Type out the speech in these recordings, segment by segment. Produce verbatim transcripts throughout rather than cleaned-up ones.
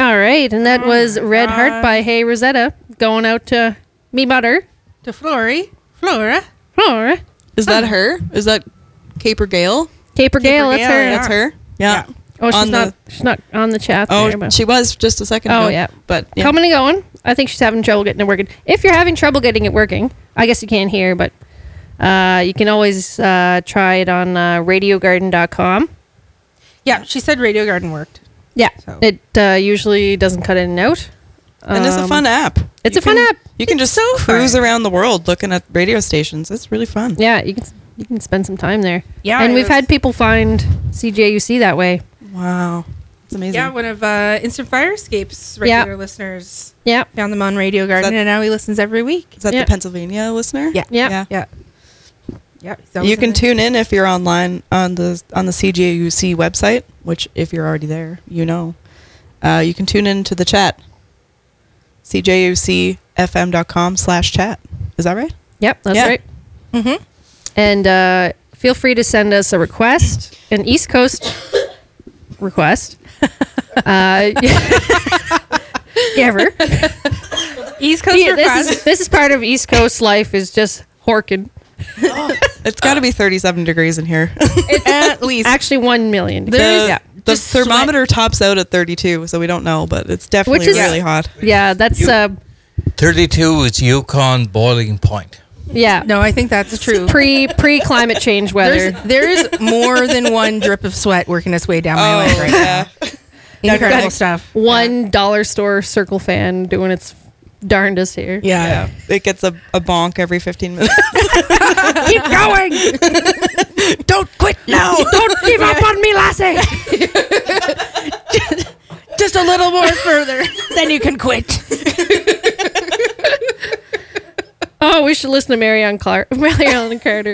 All right, and that Oh was my Red Heart God. by Hey Rosetta, going out to me butter. To Flory. Flora. Flora. Is that her? Is that Caper Gale? Caper Gale, that's Gale, her. yeah. That's her? Yeah. Yeah. Oh, she's On not. the- She's not on the chat. Oh, there, but- she was just a second Oh, ago. yeah. But yeah. Coming and going. I think she's having trouble getting it working. If you're having trouble getting it working, I guess you can't hear, but uh, you can always uh, try it on uh, radio garden dot com. Yeah, she said Radio Garden worked. Yeah, So- it uh, usually doesn't cut in and out. And it's a Um, fun app. It's You a fun can- app. You can just so cruise fun. around the world looking at radio stations. It's really fun. Yeah, you can you can spend some time there. Yeah, and it we've was- had people find C J U C that way. Wow. It's amazing. Yeah, one of uh, Instant Fire Escape's Yeah. regular listeners Yeah, found them on Radio Garden, that- and now he listens every week. Is that Yeah. the Pennsylvania listener? Yeah. yeah. Yeah. Yeah. Yeah. he's always You can in it. tune in if you're online on the on the C J U C website, which if you're already there, you know. Uh, you can tune in to the chat. C J U C F M dot com slash chat. Is that right? Yep, that's Yeah. right. Mhm. And uh, feel free to send us a request, an East Coast request. uh, ever. East Coast Yeah, this request. is this is part of East Coast life is just horking. It's got to be thirty-seven degrees in here. At least. Actually, one million. the There's- yeah, the just thermometer tops out at thirty-two, so we don't know, but it's definitely Which is- really hot. yeah. That's You- uh, thirty-two is Yukon boiling point. yeah. No, I think that's true. Pre pre climate change weather. There's, there is more than one drip of sweat working its way down my Oh, leg right yeah. now. Incredible Got stuff. One dollar store circle fan doing its darndest here. Yeah. Yeah. It gets a, a bonk every fifteen minutes. Keep going. Don't quit now. Don't give up on me, lassie. Just a little more further, then you can quit. Oh, we should listen to Marianne Clark, Marianne Carter.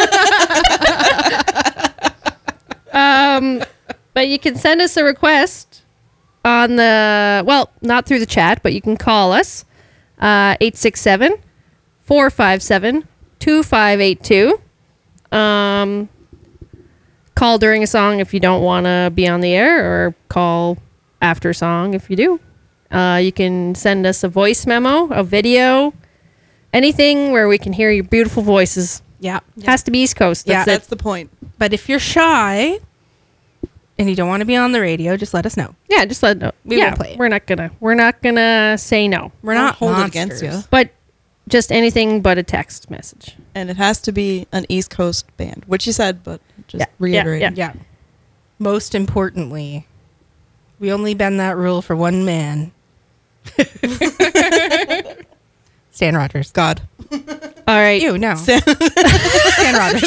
um, but you can send us a request on the well, not through the chat, but you can call us uh, eight six seven, four five seven, two five eight two. Um, call during a song if you don't want to be on the air, or call after a song if you do. Uh, you can send us a voice memo, a video. Anything where we can hear your beautiful voices. Yeah. Has to be East Coast. Yeah. That's That's it. the point. But if you're shy and you don't want to be on the radio, just let us know. Yeah, just let know. We yeah, will play it. We're not gonna. We're not gonna say no. We're Won't not hold it monsters. against you. But just anything but a text message. And it has to be an East Coast band, which you said, but just Yeah, reiterate. yeah, Yeah. Most importantly, we only bend that rule for one man. Stan Rogers. God. All right. Ew, no. Stan, Stan Rogers.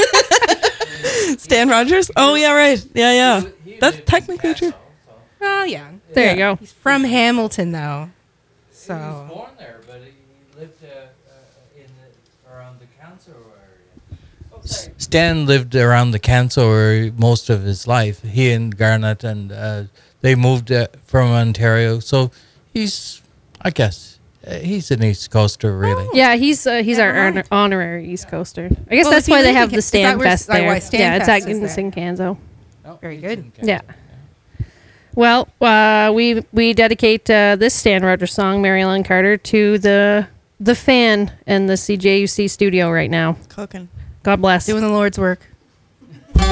Stan Rogers? Oh, yeah, right. Yeah, yeah. That's technically true. Oh, yeah. There Yeah. you go. He's from Hamilton, though. So. born there, but he lived uh, in around the Canso area. Stan lived around the Canso area most of his life. He and Garnet, and uh, they moved uh, from Ontario. So he's, I guess, uh, he's an East Coaster, really. Yeah, he's uh, he's Yeah, our honor- right. honorary East Coaster. I guess Well, that's if you why they live in have Ca- the is that Stan where- Fest uh, why there. Stan yeah, it's Fest at is in the there. Sincanzo. Very good. Yeah. Well, uh, we we dedicate uh, this Stan Rogers song, Mary Ellen Carter, to the the fan and the C J U C studio right now. Cooking. God bless. Doing the Lord's work.